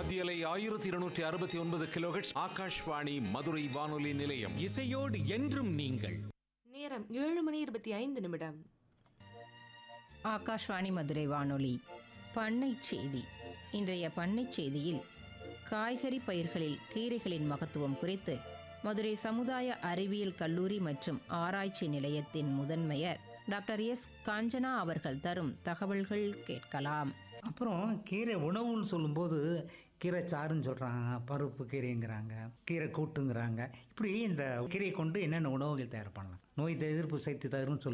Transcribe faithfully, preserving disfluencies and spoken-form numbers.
மத்தியலை ஆயிரத்தி இருநூற்றி அறுபத்தி ஒன்பது கிலோஹெர்ட்ஸ் ஆகாஷ்வாணி மதுரை வானொலி நிலையம். இசையோடு என்றும் நீங்கள். நேரம் ஏழு மணி இருபத்தி ஐந்து நிமிடம். ஆகாஷ்வாணி மதுரை வானொலி பண்ணை செய்தி. இன்றைய பண்ணை செய்தியில் காய்கறி பயிர்களில் கீரைகளின் மகத்துவம் குறித்து மதுரை சமுதாய அறிவியல் கல்லூரி மற்றும் ஆராய்ச்சி நிலையத்தின் முதன்மையர் டாக்டர் எஸ் காஞ்சனா அவர்கள் தரும் தகவல்கள் கேட்கலாம். அப்புறம் கீரை உணவுன்னு சொல்லும்போது கீரை சாறுன்னு சொல்கிறாங்க, பருப்பு கீரைங்கிறாங்க, கீரை கூட்டுங்கிறாங்க. இப்படி இந்த கீரையை கொண்டு என்னென்ன உணவுகள் தயார் பண்ணலாம், நோய் எதிர்ப்பு சக்தி தரும்னு சொல்லி